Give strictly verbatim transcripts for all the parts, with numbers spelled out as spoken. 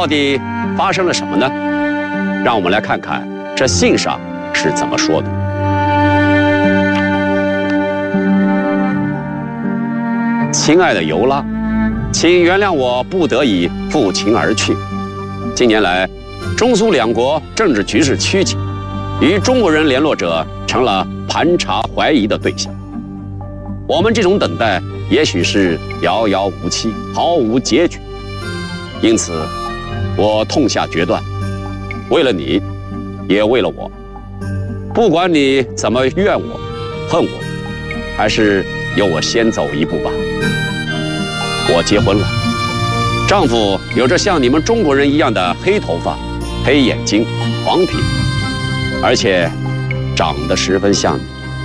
到底发生了什么呢？让我们来看看这信上是怎么说的。亲爱的尤拉，请原谅我不得已负秦而去。近年来，中苏两国政治局势曲紧，与中国人联络者成了盘查怀疑的对象。我们这种等待也许是遥遥无期，毫无结局。因此，我痛下决断，为了你，也为了我，不管你怎么怨我、恨我，还是由我先走一步吧。我结婚了，丈夫有着像你们中国人一样的黑头发、黑眼睛、黄皮肤，而且长得十分像你。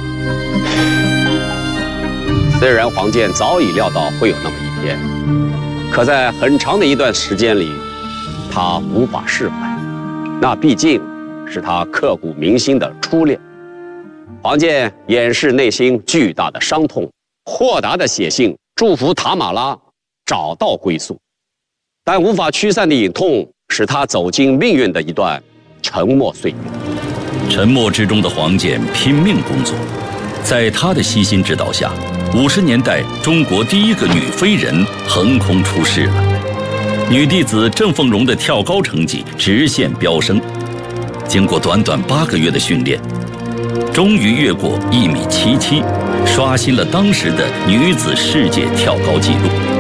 虽然黄健早已料到会有那么一天，可在很长的一段时间里，他无法释怀。那毕竟是他刻骨铭心的初恋。黄健掩饰内心巨大的伤痛，豁达地写信祝福塔马拉找到归宿，但无法驱散的隐痛使他走进命运的一段沉默岁月。 沉默之中的黄健拼命工作，在他的悉心指导下，五十年代中国第一个女飞人横空出世了。女弟子郑凤荣的跳高成绩直线飙升，经过短短八个月的训练，终于越过一米七七，刷新了当时的女子世界跳高纪录。